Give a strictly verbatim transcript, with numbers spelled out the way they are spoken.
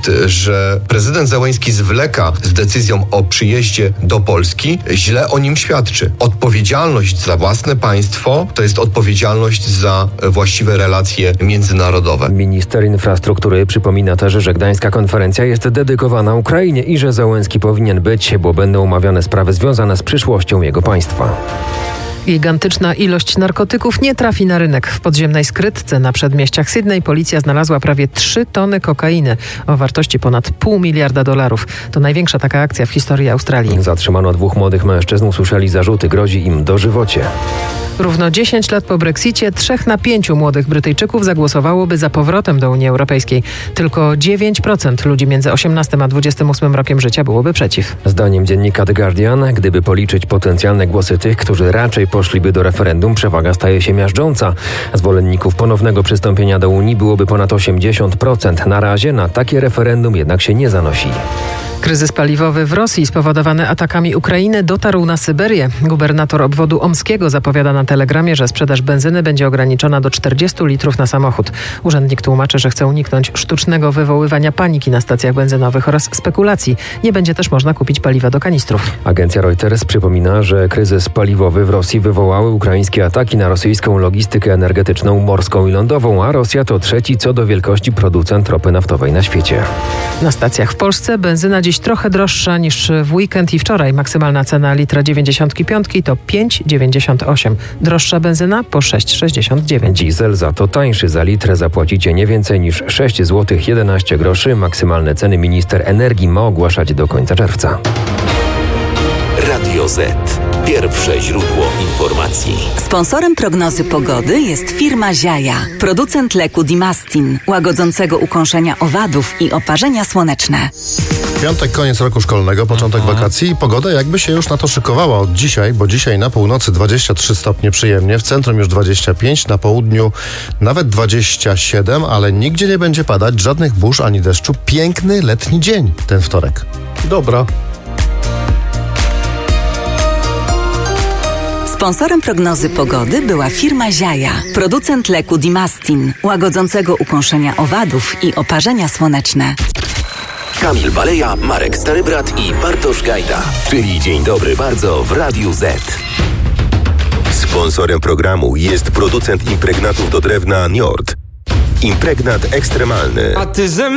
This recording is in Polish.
fakt, że prezydent Zełenski zwleka z decyzją o przyjeździe do Polski, źle o nim świadczy. Odpowiedzialność za własne państwo to jest odpowiedzialność za właściwe relacje międzynarodowe. Minister infrastruktury przypomina też, że gdańska konferencja jest dedykowana Ukrainie i że Zełenski powinien być, bo będą omawiane sprawy związane z przyszłością jego państwa. Gigantyczna ilość narkotyków nie trafi na rynek. W podziemnej skrytce na przedmieściach Sydney policja znalazła prawie trzy tony kokainy o wartości ponad pół miliarda dolarów. To największa taka akcja w historii Australii. Zatrzymano dwóch młodych mężczyzn, usłyszeli zarzuty, grozi im dożywocie. Równo dziesięć lat po Brexicie trzech na pięciu młodych Brytyjczyków zagłosowałoby za powrotem do Unii Europejskiej. Tylko dziewięć procent ludzi między osiemnastym a dwudziestym ósmym rokiem życia byłoby przeciw. Zdaniem dziennika The Guardian, gdyby policzyć potencjalne głosy tych, którzy raczej poszliby do referendum, przewaga staje się miażdżąca. Zwolenników ponownego przystąpienia do Unii byłoby ponad osiemdziesiąt procent. Na razie na takie referendum jednak się nie zanosi. Kryzys paliwowy w Rosji spowodowany atakami Ukrainy dotarł na Syberię. Gubernator obwodu omskiego zapowiada na telegramie, że sprzedaż benzyny będzie ograniczona do czterdziestu litrów na samochód. Urzędnik tłumaczy, że chce uniknąć sztucznego wywoływania paniki na stacjach benzynowych oraz spekulacji. Nie będzie też można kupić paliwa do kanistrów. Agencja Reuters przypomina, że kryzys paliwowy w Rosji wywołały ukraińskie ataki na rosyjską logistykę energetyczną morską i lądową, a Rosja to trzeci co do wielkości producent ropy naftowej na świecie. Na stacjach w Polsce benzyna dziś trochę droższa niż w weekend i wczoraj. Maksymalna cena litra dziewięćdziesiąt pięć to pięć dziewięćdziesiąt osiem. Droższa benzyna po sześć sześćdziesiąt dziewięć. Diesel za to tańszy. Za litr zapłacicie nie więcej niż sześć złotych jedenaście groszy. Maksymalne ceny minister energii ma ogłaszać do końca czerwca. Radio Z. Pierwsze źródło informacji. Sponsorem prognozy pogody jest firma Ziaja, producent leku Dimastin, łagodzącego ukąszenia owadów i oparzenia słoneczne. Piątek, koniec roku szkolnego, początek Aha. wakacji i pogoda jakby się już na to szykowała od dzisiaj, bo dzisiaj na północy dwadzieścia trzy stopnie przyjemnie, w centrum już dwadzieścia pięć, na południu nawet dwadzieścia siedem, ale nigdzie nie będzie padać żadnych burz ani deszczu. Piękny letni dzień ten wtorek. Dobra. Sponsorem prognozy pogody była firma Ziaja, producent leku Dimastin, łagodzącego ukąszenia owadów i oparzenia słoneczne. Kamil Baleja, Marek Starybrat i Bartosz Gajda, czyli Dzień Dobry Bardzo w Radiu Z. Sponsorem programu jest producent impregnatów do drewna Njord. Impregnat ekstremalny. A ty ze